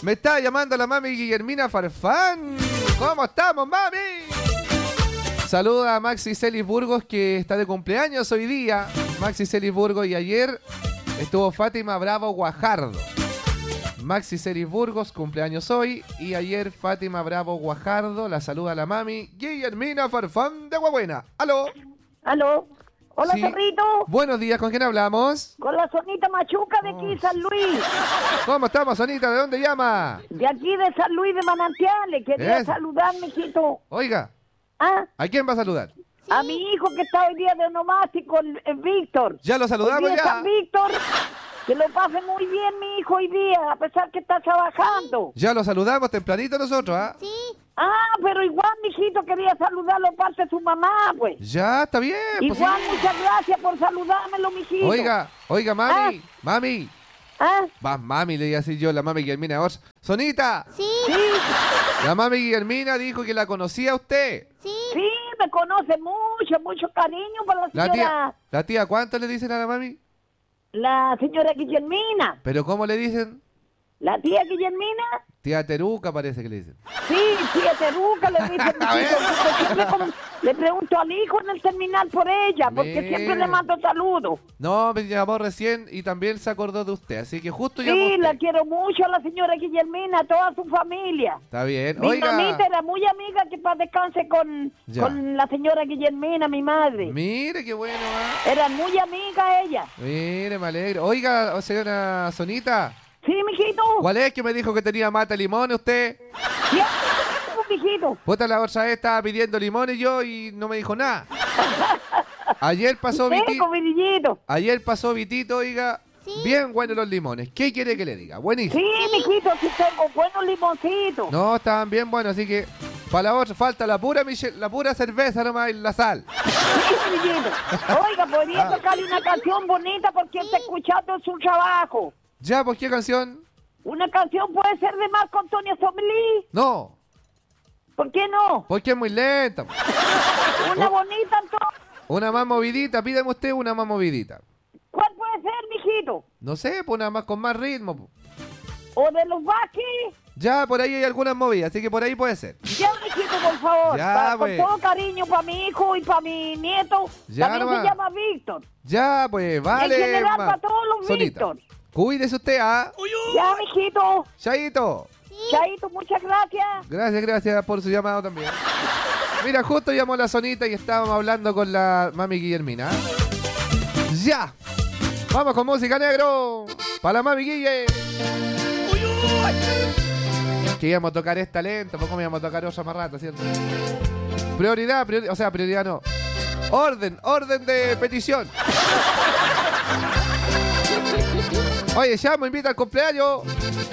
Me está llamando la mami Guillermina Farfán. ¿Cómo estamos, mami? Saluda a Maxi Celis Burgos, que está de cumpleaños hoy día. Maxi Celis Burgos, y ayer estuvo Fátima Bravo Guajardo. Maxi Celis Burgos, cumpleaños hoy. Y ayer Fátima Bravo Guajardo. La saluda la mami Guillermina Farfán de Guabuena. ¿Aló? ¿Aló? Hola, Sí. Perrito. Buenos días, ¿con quién hablamos? Con la Sonita Machuca de aquí, San Luis. ¿Cómo estamos, Sonita? ¿De dónde llama? De aquí de San Luis de Manantiales. Quería Eso. saludar, mijito. Oiga, ¿Ah? ¿a quién va a saludar? A mi hijo que está hoy día de onomástico, el Víctor. Ya lo saludamos Hoy día ya. San Víctor. Que lo pase muy bien mi hijo hoy día, a pesar que está trabajando. Ya lo saludamos tempranito nosotros, ¿ah? Sí. Ah, pero igual, mijito, quería saludarlo de parte de su mamá, pues. Ya, está bien. pues Igual, sí. muchas gracias por saludármelo, mijito. Oiga, mami, mami. ¿Ah? Va, mami, le iba a decir yo, la mami Guillermina. Vos. Sonita, Sí. Sí, la mami Guillermina dijo que la conocía a usted. Sí. sí, me conoce mucho cariño por La tía, ¿cuánto le dicen a la mami? La señora Guillermina. ¿Pero cómo le dicen? La tía Guillermina. Tía Teruca parece que le dicen. Sí, tía Teruca le dice, A ver. porque siempre le pregunto al hijo en el terminal por ella, porque Mira. siempre le mando saludos. No, me llamó recién y también se acordó de usted, así que justo llamó Sí, usted. la quiero mucho a la señora Guillermina, a toda su familia. Está bien. Mi Oiga, mamita era muy amiga, que para descanse Ya. con la señora Guillermina, mi madre. mire qué bueno, ¿ah? Era muy amiga ella. Mire, me alegro. Oiga, señora Sonita, Sí, mijito. ¿cuál es que me dijo que tenía mata limones usted? Siempre, mijito. Puta, la otra vez estaba pidiendo limones yo y no me dijo nada. Ayer pasó Seco, Vitito. virillito. Ayer pasó Vitito, oiga. Sí. Bien buenos los limones. ¿Qué quiere que le diga? Buenísimo. Sí, mijito, sí tengo buenos limoncitos. No, estaban bien buenos, así que para la otra falta la pura cerveza nomás y la sal. Sí, mijito. Oiga, podría tocarle una canción bonita porque está escuchando su trabajo. Ya, pues, ¿qué canción? Una canción puede ser de Marco Antonio Sommelí. No, ¿Por qué no? porque es muy lenta. Una bonita entonces. Una más movidita, pídame usted una más movidita. ¿Cuál puede ser, mijito? No sé, pues una más con más ritmo. Pues. ¿O de los Vázquez? Ya, por ahí hay algunas movidas, así que por ahí puede ser. Ya, mijito, por favor. Ya, pues. Con todo cariño para mi hijo y para mi nieto. Ya También nomás. se llama Víctor. Ya, pues, vale. En general, ma. para todos los Sonita. Víctor. Cuídese usted, ¿ah? Ya, mijito. Chaito. Chaito, muchas gracias. Gracias por su llamado también. Mira, justo llamó la Sonita y estábamos hablando con la mami Guillermina. ¡Ya! Vamos con música, negro. Para la mami Guille. Que íbamos a tocar esta lenta, ¿por qué me íbamos a tocar otra más rato, cierto? Prioridad, o sea, prioridad no. Orden de petición. Oye, ya me invita al cumpleaños